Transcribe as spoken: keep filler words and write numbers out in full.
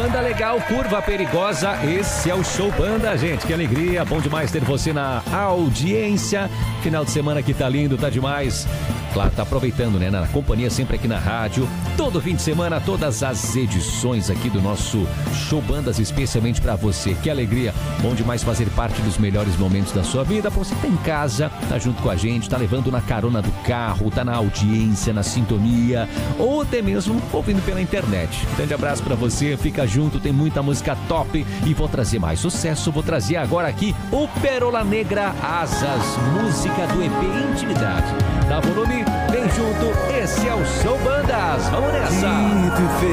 Banda legal, curva perigosa, esse é o Show Banda, gente, que alegria, bom demais ter você na audiência, final de semana que tá lindo, tá demais, claro, tá aproveitando, né, na companhia sempre aqui na rádio, todo fim de semana, todas as edições aqui do nosso Show Bandas, especialmente pra você, que alegria, bom demais fazer parte dos melhores momentos da sua vida, você tá em casa, tá junto com a gente, tá levando na carona do carro, tá na audiência, na sintonia, ou até mesmo ouvindo pela internet. Grande abraço pra você, fica junto, tem muita música top e vou trazer mais sucesso, vou trazer agora aqui o Pérola Negra Asas, música do E P Intimidade. Dá volume, vem junto, esse é o Show Bandas, vamos nessa!